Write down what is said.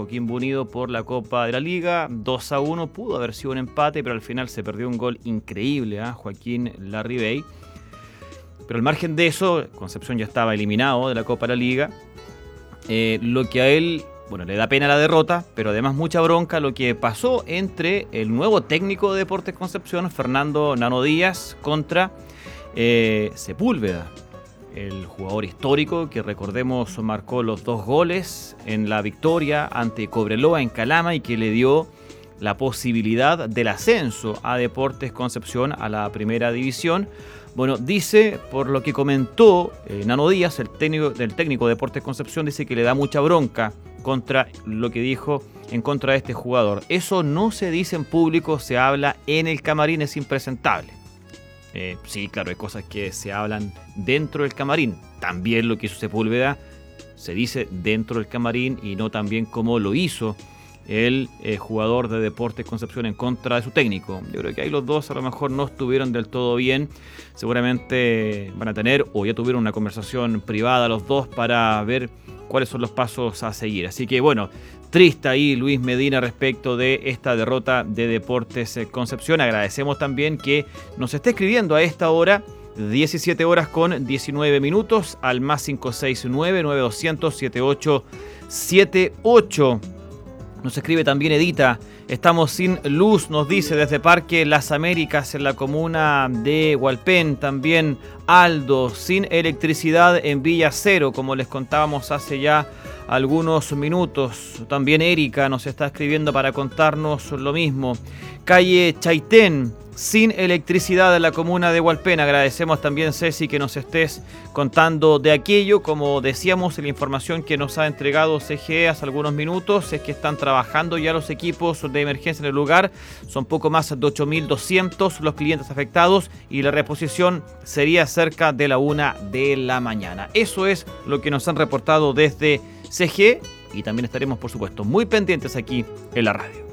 Coquimbo Unido por la Copa de la Liga. 2-1, pudo haber sido un empate, pero al final se perdió un gol increíble, Joaquín Larribey. Pero al margen de eso, Concepción ya estaba eliminado de la Copa de la Liga. Lo que a él, le da pena la derrota, pero además mucha bronca lo que pasó entre el nuevo técnico de Deportes Concepción, Fernando Nano Díaz, contra Sepúlveda, el jugador histórico que, recordemos, marcó los 2 goles en la victoria ante Cobreloa en Calama y que le dio la posibilidad del ascenso a Deportes Concepción a la primera división. Bueno, dice, por lo que comentó Nano Díaz, el técnico de Deportes Concepción, dice que le da mucha bronca contra lo que dijo en contra de este jugador. Eso no se dice en público, se habla en el camarín, es impresentable. Sí, claro, hay cosas que se hablan dentro del camarín. También lo que hizo Sepúlveda se dice dentro del camarín y no también como lo hizo el jugador de Deportes Concepción en contra de su técnico. Yo creo que ahí los dos a lo mejor no estuvieron del todo bien. Seguramente van a tener o ya tuvieron una conversación privada los dos para ver cuáles son los pasos a seguir. Así que triste ahí Luis Medina respecto de esta derrota de Deportes Concepción. Agradecemos también que nos esté escribiendo a esta hora, 17 horas con 19 minutos, al más 569-9200-7878. Nos escribe también Edita, estamos sin luz, nos dice desde Parque Las Américas en la comuna de Hualpén. También Aldo, sin electricidad en Villa Cero, como les contábamos hace ya algunos minutos. También Erika nos está escribiendo para contarnos lo mismo. Calle Chaitén, sin electricidad en la comuna de Hualpén. Agradecemos también, Ceci, que nos estés contando de aquello. Como decíamos, la información que nos ha entregado CGE hace algunos minutos es que están trabajando ya los equipos de emergencia en el lugar. Son poco más de 8.200 los clientes afectados y la reposición sería cerca de la 1 de la mañana. Eso es lo que nos han reportado desde CGE y también estaremos, por supuesto, muy pendientes aquí en la radio.